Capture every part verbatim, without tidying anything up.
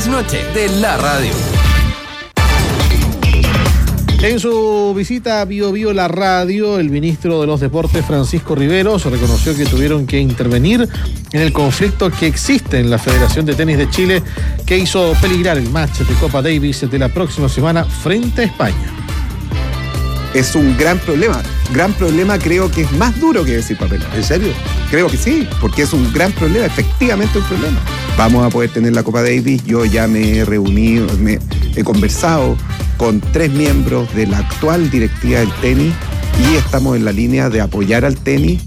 trasnoche de la radio. En su visita a Bio Bio La Radio, el ministro de los Deportes, Francisco Riveros, reconoció que tuvieron que intervenir en el conflicto que existe en la Federación de Tenis de Chile, que hizo peligrar el match de Copa Davis de la próxima semana frente a España. Es un gran problema. Gran problema, creo que es más duro que decir papelón. ¿En serio? Creo que sí, porque es un gran problema, efectivamente un problema. Vamos a poder tener la Copa Davis. Yo ya me he reunido, me he conversado con tres miembros de la actual directiva del tenis y estamos en la línea de apoyar al tenis.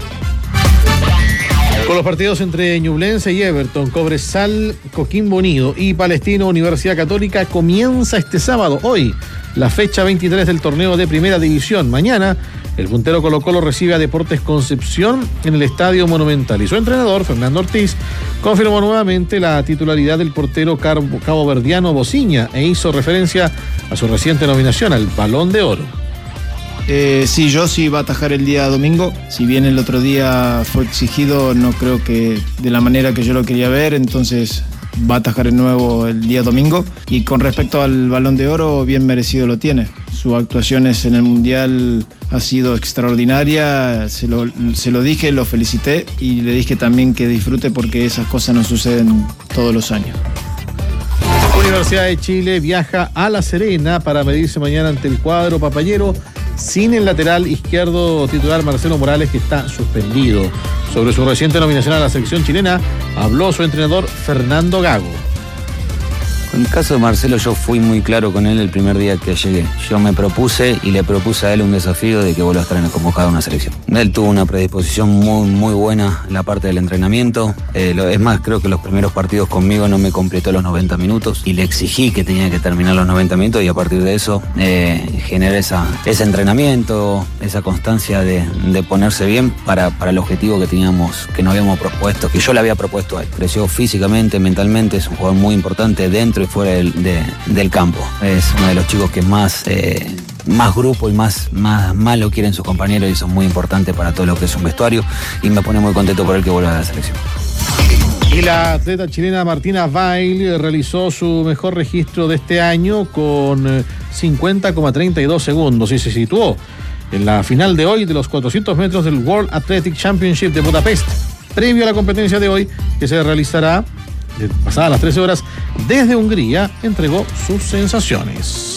Con los partidos entre Ñublense y Everton, Cobresal, Coquimbo Unido y Palestino Universidad Católica, comienza este sábado, hoy, la fecha veintitrés del torneo de Primera División. Mañana, el puntero Colo-Colo recibe a Deportes Concepción en el Estadio Monumental. Y su entrenador, Fernando Ortiz, confirmó nuevamente la titularidad del portero caboverdiano Bociña e hizo referencia a su reciente nominación al Balón de Oro. Eh, sí, yo sí va a atajar el día domingo. Si bien el otro día fue exigido, no creo que de la manera que yo lo quería ver, entonces va a atajar el nuevo el día domingo. Y con respecto al Balón de Oro, bien merecido lo tiene. Sus actuaciones en el Mundial ha sido extraordinaria, se lo, se lo dije, lo felicité y le dije también que disfrute porque esas cosas no suceden todos los años. Universidad de Chile viaja a La Serena para medirse mañana ante el cuadro papayero sin el lateral izquierdo titular Marcelo Morales, que está suspendido. Sobre su reciente nominación a la selección chilena habló su entrenador Fernando Gago. En el caso de Marcelo, yo fui muy claro con él el primer día que llegué. Yo me propuse y le propuse a él un desafío de que vuelva a estar en el convocado de una selección. Él tuvo una predisposición muy, muy buena en la parte del entrenamiento. Eh, lo, es más, creo que los primeros partidos conmigo no me completó los noventa minutos y le exigí que tenía que terminar los noventa minutos y a partir de eso eh, generé esa, ese entrenamiento, esa constancia de, de ponerse bien para, para el objetivo que teníamos, que nos habíamos propuesto, que yo le había propuesto a él. Creció físicamente, mentalmente, es un jugador muy importante dentro y fuera del, de, del campo. Es uno de los chicos que más, eh, más grupo y más, más, más lo quieren sus compañeros y son muy importantes para todo lo que es un vestuario y me pone muy contento por él que vuelva a la selección. Y la atleta chilena Martina Weil realizó su mejor registro de este año con cincuenta coma treinta y dos segundos y se situó en la final de hoy de los cuatrocientos metros del World Athletic Championship de Budapest, previo a la competencia de hoy que se realizará pasadas las trece horas desde Hungría. Entregó sus sensaciones.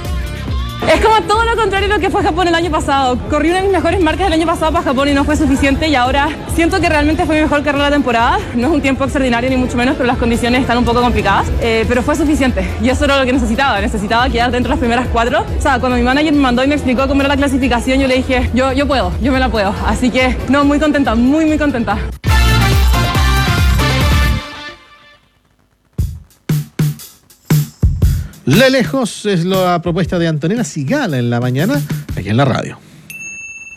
Es como todo lo contrario a lo que fue Japón el año pasado. Corrí una de mis mejores marcas del año pasado para Japón y no fue suficiente y ahora siento que realmente fue mi mejor carrera de la temporada. No es un tiempo extraordinario ni mucho menos, pero las condiciones están un poco complicadas, eh, pero fue suficiente y eso era lo que necesitaba. Necesitaba quedar dentro de las primeras cuatro. O sea, cuando mi manager me mandó y me explicó cómo era la clasificación, yo le dije, yo, yo puedo, yo me la puedo. Así que, no, muy contenta, muy, muy contenta. Le lejos es la propuesta de Antonella Sigala en la mañana, aquí en la radio.